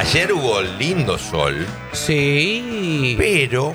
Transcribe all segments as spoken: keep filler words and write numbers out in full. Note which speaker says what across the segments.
Speaker 1: Ayer hubo lindo sol.
Speaker 2: Sí.
Speaker 1: Pero,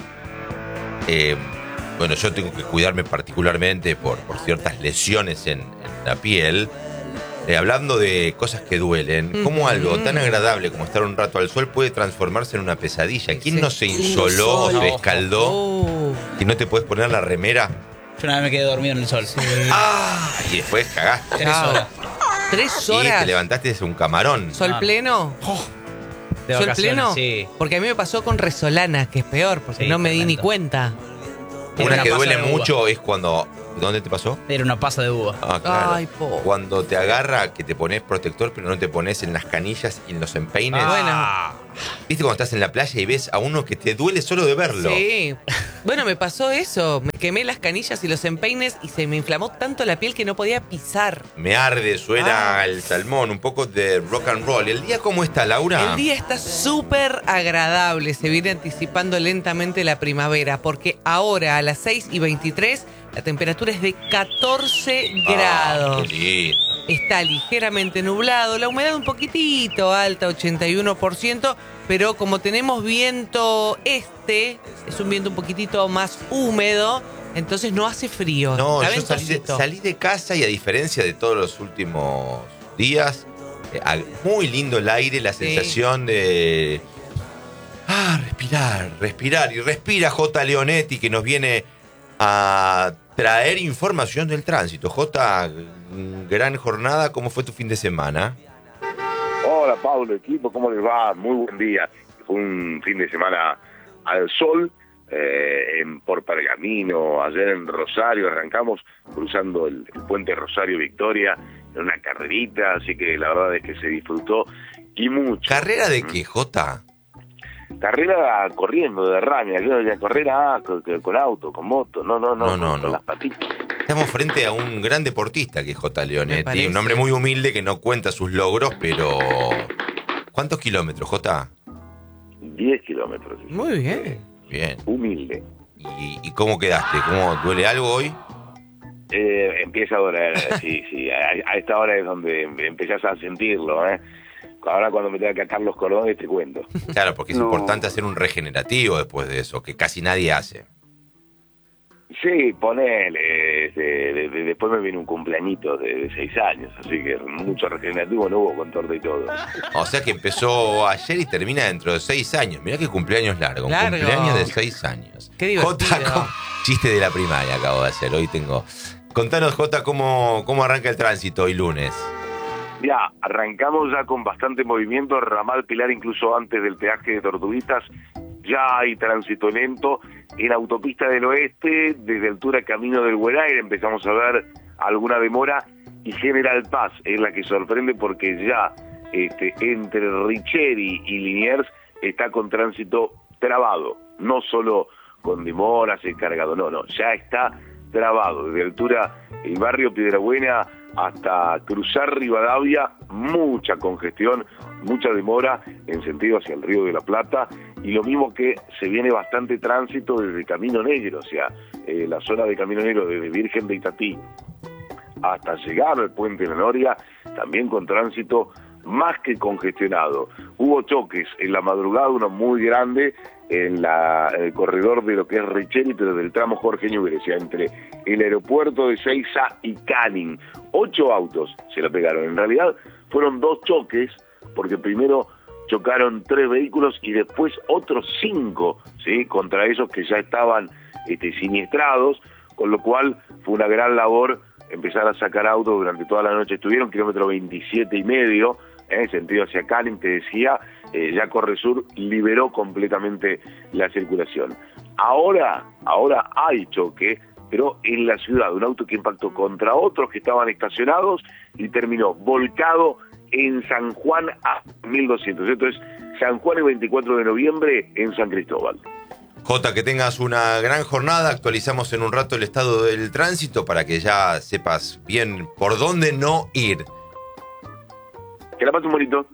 Speaker 1: eh, bueno, yo tengo que cuidarme particularmente por, por ciertas lesiones en, en la piel. Eh, hablando de cosas que duelen, mm-hmm. ¿Cómo algo tan agradable como estar un rato al sol puede transformarse en una pesadilla? ¿Quién no se insoló o se escaldó? Oh. ¿Y no te puedes poner la remera?
Speaker 3: Yo una vez me quedé dormido en el sol. Sí.
Speaker 1: ¡Ah! Y después cagaste.
Speaker 3: Tres horas.
Speaker 2: ¿Tres horas?
Speaker 1: Y te levantaste desde un camarón.
Speaker 2: ¿Sol
Speaker 3: No.
Speaker 2: pleno?
Speaker 3: Oh.
Speaker 2: ¿Sol pleno?
Speaker 3: Sí.
Speaker 2: Porque a mí me pasó con Resolana, que es peor, porque
Speaker 3: Sí,
Speaker 2: no me
Speaker 3: tremendo.
Speaker 2: di ni cuenta.
Speaker 1: Una,
Speaker 3: una
Speaker 1: que
Speaker 3: pasa
Speaker 1: duele
Speaker 3: de uva.
Speaker 1: mucho es cuando... ¿Dónde te pasó?
Speaker 3: Era una pasa de uva.
Speaker 1: Ah, claro.
Speaker 2: Ay, po.
Speaker 1: Cuando te agarra, que te pones protector, pero no te pones en las canillas y en los empeines.
Speaker 3: Ah.
Speaker 1: ¿Viste cuando estás en la playa y ves a uno que te duele solo de verlo?
Speaker 2: Sí. Bueno, me pasó eso. Me quemé las canillas y los empeines y se me inflamó tanto la piel que no podía pisar.
Speaker 1: Me arde, suena
Speaker 2: Ah.
Speaker 1: el salmón, un poco de rock and roll. ¿El día cómo está, Laura?
Speaker 2: El día está súper agradable. Se viene anticipando lentamente la primavera, porque ahora a las seis y veintitrés la temperatura es de catorce grados.
Speaker 1: Ah, qué lindo.
Speaker 2: Está ligeramente nublado, la humedad un poquitito alta, ochenta y uno por ciento, pero como tenemos viento este, es un viento un poquitito más húmedo, entonces no hace frío.
Speaker 1: No,
Speaker 2: Está
Speaker 1: yo salí de,
Speaker 2: ventosito.
Speaker 1: salí de casa y a diferencia de todos los últimos días, eh, a- muy lindo el aire, la
Speaker 2: Sí.
Speaker 1: sensación de... Ah, respirar, respirar. Y respira J. Leonetti, que nos viene a traer información del tránsito. J, gran jornada, ¿cómo fue tu fin de semana?
Speaker 4: Hola Pablo, equipo, ¿cómo les va? Muy buen día. Fue un fin de semana al sol, eh, en, por Pergamino, ayer en Rosario, arrancamos cruzando el, el puente Rosario Victoria en una carrerita, así que la verdad es que se disfrutó y mucho.
Speaker 1: ¿Carrera de qué, J?
Speaker 4: Carrera corriendo, de rania, yo ya carrera ah, con, con auto, con moto, no, no, no,
Speaker 1: No, no,
Speaker 4: con, con
Speaker 1: no.
Speaker 4: las patitas.
Speaker 1: Estamos frente a un gran deportista que es J.
Speaker 2: Me
Speaker 1: Leonetti,
Speaker 2: parece.
Speaker 1: un hombre muy humilde que no cuenta sus logros, pero... ¿Cuántos kilómetros, J?
Speaker 4: diez kilómetros.
Speaker 2: Muy bien.
Speaker 1: Bien.
Speaker 4: Humilde.
Speaker 1: ¿Y, y cómo quedaste? ¿Cómo duele algo hoy?
Speaker 4: Eh, empieza a doler, sí, sí. A, a esta hora es donde empezás a sentirlo, ¿eh? Ahora cuando me tenga que atar los cordones te cuento.
Speaker 1: Claro, porque es
Speaker 4: No.
Speaker 1: importante hacer un regenerativo después de eso, que casi nadie hace.
Speaker 4: Sí, ponele. Este, de- de- después me viene un cumpleañito de, de seis años, así que mucho regenerativo no hubo con torta y todo.
Speaker 1: O sea que empezó ayer y termina dentro de seis años. Mirá qué cumpleaños largo, un
Speaker 2: Largo.
Speaker 1: cumpleaños de seis años.
Speaker 2: Qué divertido.
Speaker 1: Jota, ¿cómo- chiste de la primaria acabo de hacer, hoy tengo... Contanos, Jota, cómo, cómo arranca el tránsito hoy lunes.
Speaker 4: Ya, arrancamos ya con bastante movimiento, Ramal Pilar incluso antes del peaje de Tortuguitas, ya hay tránsito lento. En Autopista del Oeste, desde altura Camino del Güeraire, empezamos a ver alguna demora, y General Paz es la que sorprende porque ya este, entre Richeri y Liniers está con tránsito trabado, no solo con demoras, el cargado, no, no, ya está trabado, desde altura el barrio Piedrabuena hasta cruzar Rivadavia, mucha congestión, mucha demora en sentido hacia el Río de la Plata, y lo mismo que se viene bastante tránsito desde Camino Negro, o sea, eh, la zona de Camino Negro desde Virgen de Itatí hasta llegar al Puente de la Noria, también con tránsito más que congestionado. Hubo choques en la madrugada, uno muy grande, en, la, en el corredor de lo que es Richeri, pero del tramo Jorge Newbery, o sea, entre el aeropuerto de Seiza y Canning. Ocho autos se la pegaron. En realidad fueron dos choques, porque primero chocaron tres vehículos y después otros cinco, ¿sí?, contra esos que ya estaban este, siniestrados, con lo cual fue una gran labor empezar a sacar autos durante toda la noche. Estuvieron kilómetro veintisiete y medio, en sentido hacia Canning, te decía, eh, ya Corresur liberó completamente la circulación. Ahora, ahora hay choque, pero en la ciudad, un auto que impactó contra otros que estaban estacionados y terminó volcado en San Juan a mil doscientos. Esto es San Juan el veinticuatro de noviembre en San Cristóbal.
Speaker 1: Jota, que tengas una gran jornada. Actualizamos en un rato el estado del tránsito para que ya sepas bien por dónde no ir.
Speaker 4: Que la pases un bonito.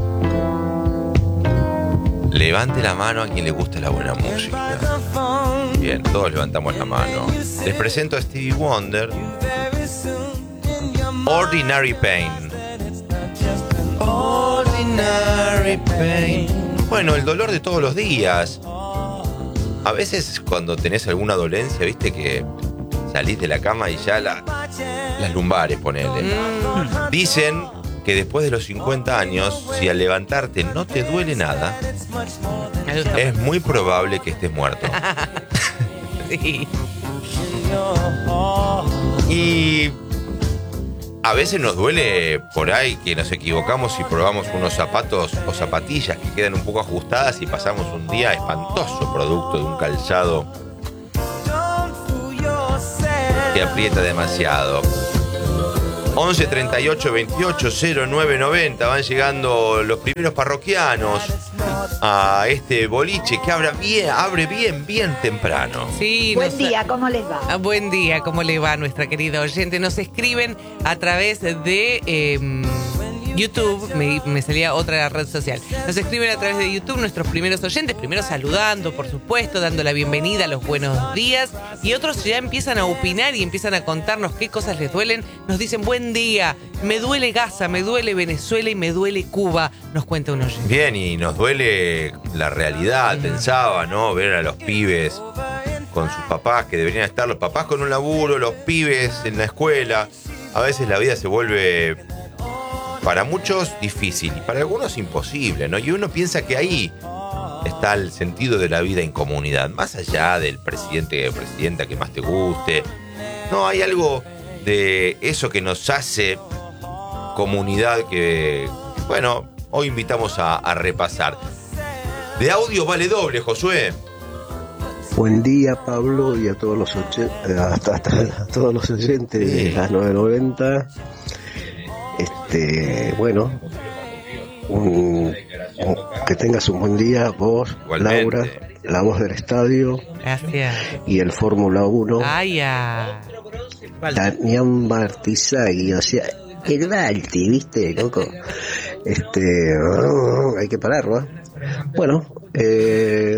Speaker 1: Levante la mano a quien le gusta la buena música. Bien, todos levantamos la mano. Les presento a Stevie Wonder. Ordinary Pain. Ordinary Pain. Bueno, el dolor de todos los días. A veces cuando tenés alguna dolencia, viste que salís de la cama y ya la, las lumbares, ponele. Mm. Dicen que después de los cincuenta años, si al levantarte no te duele nada, es muy probable que estés muerto.
Speaker 2: Sí.
Speaker 1: Y a veces nos duele por ahí que nos equivocamos y probamos unos zapatos o zapatillas que quedan un poco ajustadas y pasamos un día espantoso producto de un calzado que aprieta demasiado. once treinta y ocho veintiocho cero nueve noventa. Van llegando los primeros parroquianos a este boliche que abre bien, abre bien, bien temprano.
Speaker 2: Sí,
Speaker 5: buen
Speaker 2: nos...
Speaker 5: día, ¿cómo les va?
Speaker 2: Ah, buen día, ¿cómo le va a nuestra querida oyente? Nos escriben a través de eh, YouTube, me, me salía otra red social. Nos escriben a través de YouTube nuestros primeros oyentes, primero saludando, por supuesto, dando la bienvenida, los buenos días, y otros ya empiezan a opinar y empiezan a contarnos qué cosas les duelen. Nos dicen, buen día, me duele Gaza, me duele Venezuela y me duele Cuba, nos cuenta un oyente.
Speaker 1: Bien, y nos duele la realidad, pensaba, ¿no? Ver a los pibes con sus papás, que deberían estar los papás con un laburo, los pibes en la escuela. A veces la vida se vuelve, para muchos, difícil y para algunos imposible, ¿no? Y uno piensa que ahí está el sentido de la vida en comunidad, más allá del presidente o presidenta que más te guste. No, hay algo de eso que nos hace comunidad que, bueno, hoy invitamos a, a repasar. De audio vale doble, Josué.
Speaker 6: Buen día, Pablo, y a todos los, oche- hasta, hasta, a todos los oyentes de las nueve noventa. Este, bueno, un, un, que tengas un buen día, vos, igualmente. Laura, la voz del estadio.
Speaker 2: Gracias.
Speaker 6: Y el Fórmula uno.
Speaker 2: Ay, ya.
Speaker 6: Damián Martizagui, o sea, el Balti, ¿viste, loco? Este, oh, hay que pararlo, ¿eh? Bueno, eh,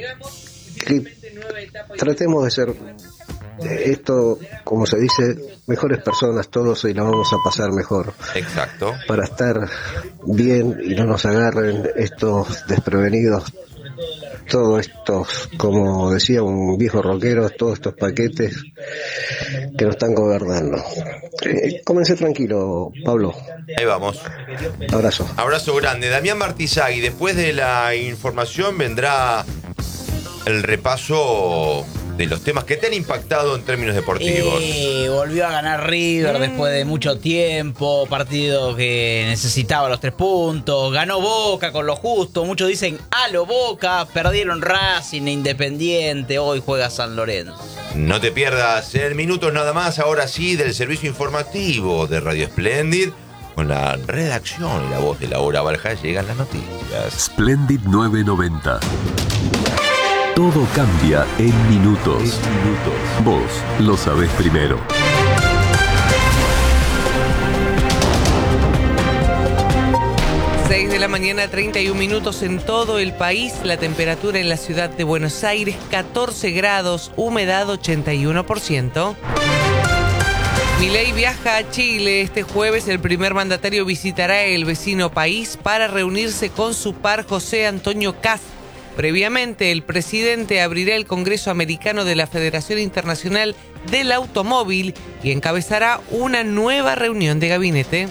Speaker 6: que tratemos de ser esto, como se dice, mejores personas todos y la vamos a pasar mejor.
Speaker 1: Exacto.
Speaker 6: Para estar bien y no nos agarren estos desprevenidos, todos estos, como decía un viejo rockero, todos estos paquetes que nos están gobernando. Eh, comencé tranquilo, Pablo.
Speaker 1: Ahí vamos.
Speaker 6: Abrazo.
Speaker 1: Abrazo grande. Damián Martizagui, después de la información vendrá el repaso de los temas que te han impactado en términos deportivos.
Speaker 3: Eh, volvió a ganar River mm. después de mucho tiempo, partido que necesitaba los tres puntos, ganó Boca con lo justo, muchos dicen a lo Boca, perdieron Racing e Independiente, hoy juega San Lorenzo.
Speaker 1: No te pierdas en minutos nada más, ahora sí, del servicio informativo de Radio Splendid, con la redacción y la voz de Laura Balja llegan las noticias.
Speaker 7: Splendid nueve noventa. Todo cambia en minutos. En minutos. Vos lo sabés primero.
Speaker 2: seis de la mañana, treinta y un minutos en todo el país. La temperatura en la ciudad de Buenos Aires, catorce grados, humedad ochenta y uno por ciento. Milei viaja a Chile. Este jueves el primer mandatario visitará el vecino país para reunirse con su par José Antonio Kast. Previamente, el presidente abrirá el Congreso Americano de la Federación Internacional del Automóvil y encabezará una nueva reunión de gabinete.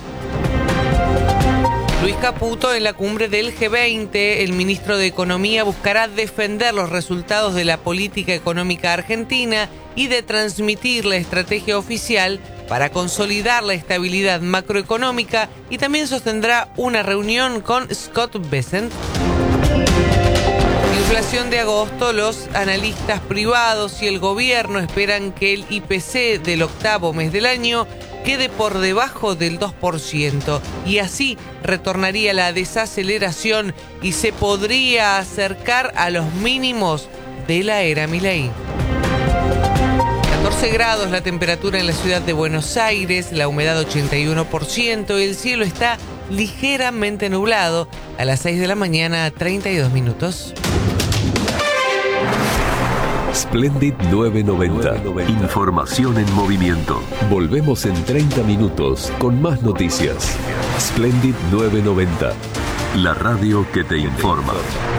Speaker 2: Luis Caputo en la cumbre del G veinte, el ministro de Economía buscará defender los resultados de la política económica argentina y de transmitir la estrategia oficial para consolidar la estabilidad macroeconómica y también sostendrá una reunión con Scott Bessent. Inflación de agosto, los analistas privados y el gobierno esperan que el I P C del octavo mes del año quede por debajo del dos por ciento y así retornaría la desaceleración y se podría acercar a los mínimos de la era Milei. catorce grados la temperatura en la ciudad de Buenos Aires, la humedad ochenta y uno por ciento, el cielo está ligeramente nublado. A las seis de la mañana, treinta y dos minutos.
Speaker 7: Splendid novecientos noventa. Información en movimiento. Volvemos en treinta minutos con más noticias. Splendid novecientos noventa. La radio que te informa.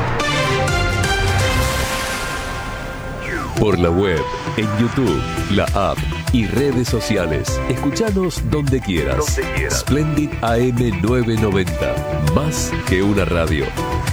Speaker 7: Por la web, en YouTube, la app y redes sociales. Escuchanos donde quieras. Donde quieras. Splendid A M novecientos noventa. Más que una radio.